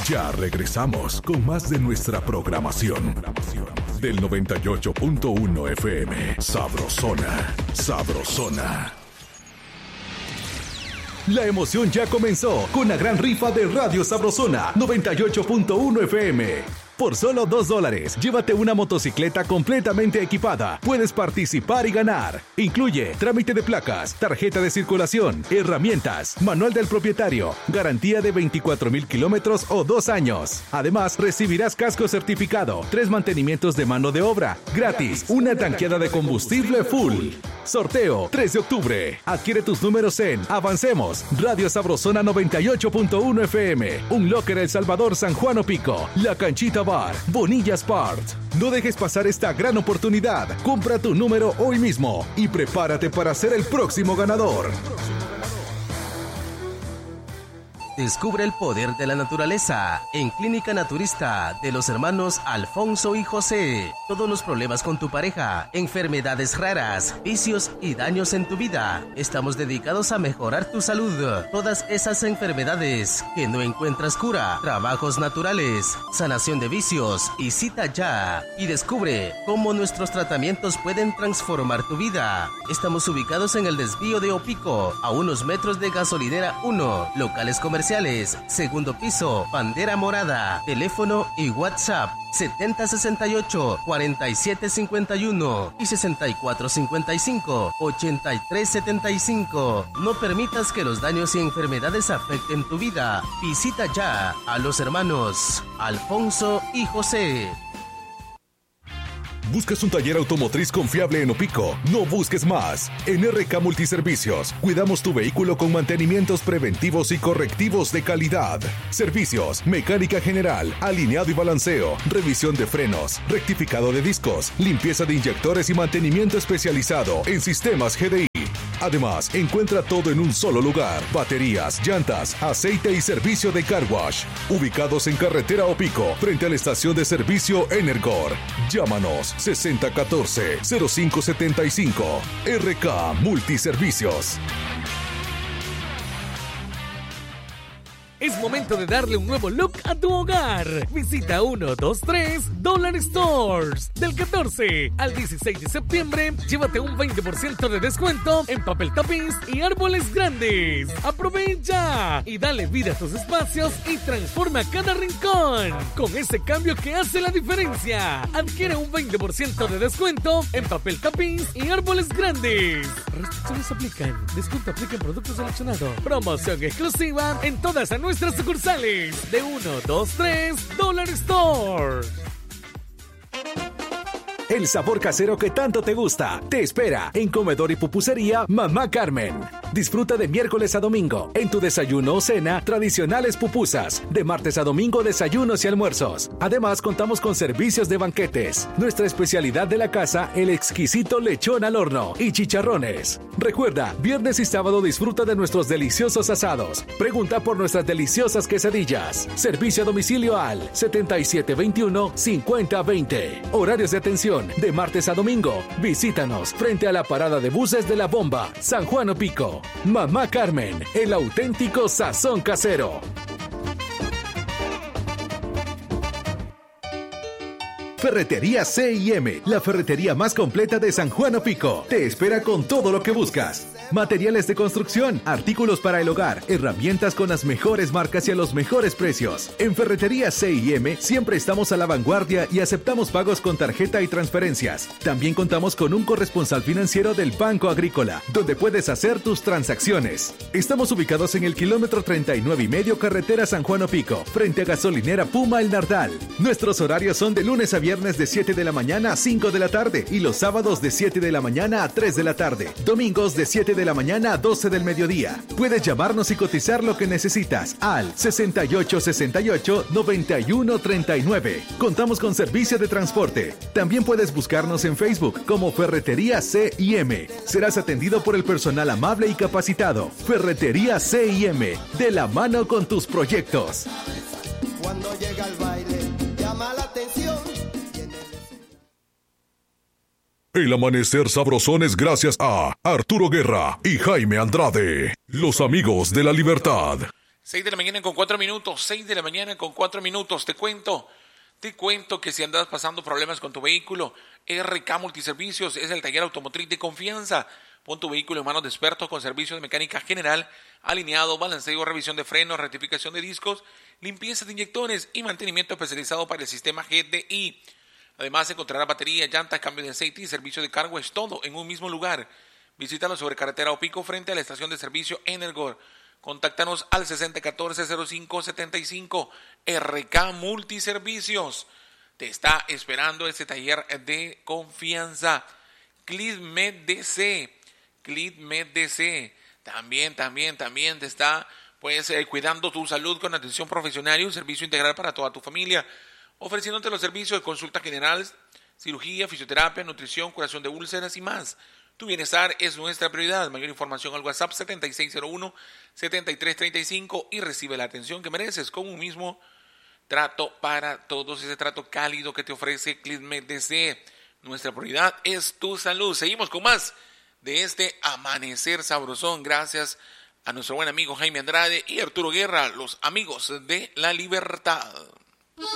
Ya regresamos con más de nuestra programación. Del 98.1 FM. Sabrosona. Sabrosona. La emoción ya comenzó con la gran rifa de Radio Sabrosona 98.1 FM. Por solo $2, llévate una motocicleta completamente equipada. Puedes participar y ganar. Incluye trámite de placas, tarjeta de circulación, herramientas, manual del propietario, garantía de 24,000 kilómetros o 2 años. Además, recibirás casco certificado, 3 mantenimientos de mano de obra, gratis, una tanqueada de combustible full. Sorteo 3 de octubre. Adquiere tus números en Avancemos, Radio Sabrosona 98.1 FM, Un Locker El Salvador, San Juan Opico, La Canchita Bar, Bonilla Sport. No dejes pasar esta gran oportunidad. Compra tu número hoy mismo y prepárate para ser el próximo ganador. Descubre el poder de la naturaleza en Clínica Naturista de los hermanos Alfonso y José. Todos los problemas con tu pareja, enfermedades raras, vicios y daños en tu vida. Estamos dedicados a mejorar tu salud. Todas esas enfermedades que no encuentras cura, trabajos naturales, sanación de vicios y cita ya. Y descubre cómo nuestros tratamientos pueden transformar tu vida. Estamos ubicados en el desvío de Opico, a unos metros de Gasolinera 1, locales comerciales, segundo piso, bandera morada, teléfono y WhatsApp 7068-4751 y 6455-8375. No permitas que los daños y enfermedades afecten tu vida. Visita ya a los hermanos Alfonso y José. ¿Buscas un taller automotriz confiable en Opico? No busques más. En RK Multiservicios, cuidamos tu vehículo con mantenimientos preventivos y correctivos de calidad. Servicios, mecánica general, alineado y balanceo, revisión de frenos, rectificado de discos, limpieza de inyectores y mantenimiento especializado en sistemas GDI. Además, encuentra todo en un solo lugar. Baterías, llantas, aceite y servicio de car wash. Ubicados en Carretera Opico, frente a la estación de servicio Energor. Llámanos 6014-0575. RK Multiservicios. Es momento de darle un nuevo look a tu hogar. Visita 123 Dollar Stores. Del 14 al 16 de septiembre, llévate un 20% de descuento en papel tapiz y árboles grandes. Aprovecha y dale vida a tus espacios y transforma cada rincón con ese cambio que hace la diferencia. Adquiere un 20% de descuento en papel tapiz y árboles grandes. Restricciones aplican. Descuento aplica en productos seleccionados. Promoción exclusiva en todas nuestras sucursales de 123 Dollar Store. El sabor casero que tanto te gusta te espera en Comedor y Pupusería Mamá Carmen. Disfruta de miércoles a domingo en tu desayuno o cena tradicionales pupusas, de martes a domingo desayunos y almuerzos. Además contamos con servicios de banquetes. Nuestra especialidad de la casa, el exquisito lechón al horno y chicharrones. Recuerda, viernes y sábado disfruta de nuestros deliciosos asados. Pregunta por nuestras deliciosas quesadillas. Servicio a domicilio al 7721-5020. Horarios de atención de martes a domingo. Visítanos frente a la parada de buses de La Bomba, San Juan Opico. Mamá Carmen, el auténtico sazón casero. Ferretería C&M, la ferretería más completa de San Juan Opico. Te espera con todo lo que buscas. Materiales de construcción, artículos para el hogar, herramientas con las mejores marcas y a los mejores precios. En Ferretería C&M siempre estamos a la vanguardia y aceptamos pagos con tarjeta y transferencias. También contamos con un corresponsal financiero del Banco Agrícola, donde puedes hacer tus transacciones. Estamos ubicados en el kilómetro 39,5 carretera San Juan Opico, frente a gasolinera Puma El Nardal. Nuestros horarios son de lunes a viernes de 7 de la mañana a 5 de la tarde y los sábados de 7 de la mañana a 3 de la tarde. Domingos de 7 de la mañana a 12 del mediodía. Puedes llamarnos y cotizar lo que necesitas al 6868-9139. Contamos con servicio de transporte. También puedes buscarnos en Facebook como Ferretería C&M. Serás atendido por el personal amable y capacitado. Ferretería C&M, de la mano con tus proyectos. Cuando llega el baile, llama la atención. El amanecer sabrosón es gracias a Arturo Guerra y Jaime Andrade, los amigos de la libertad. 6 de la mañana con 4 minutos, 6 de la mañana con 4 minutos. Te cuento que si andas pasando problemas con tu vehículo, RK Multiservicios es el taller automotriz de confianza. Pon tu vehículo en manos de expertos con servicios de mecánica general, alineado, balanceo, revisión de frenos, rectificación de discos, limpieza de inyectores y mantenimiento especializado para el sistema GDI. Además encontrarás batería, llantas, cambio de aceite y servicio de car wash, todo en un mismo lugar. Visítanos sobre carretera Opico frente a la estación de servicio Energor. Contáctanos al 6014-0575. RK Multiservicios. Te está esperando este taller de confianza. ClidMed DC. También te está cuidando tu salud con atención profesional y un servicio integral para toda tu familia. Ofreciéndote los servicios de consulta general, cirugía, fisioterapia, nutrición, curación de úlceras y más. Tu bienestar es nuestra prioridad. Mayor información al WhatsApp 7601-7335 y recibe la atención que mereces con un mismo trato para todos. Ese trato cálido que te ofrece ClidMed DC. Nuestra prioridad es tu salud. Seguimos con más de este amanecer sabrosón. Gracias a nuestro buen amigo Jaime Andrade y Arturo Guerra, los amigos de la libertad.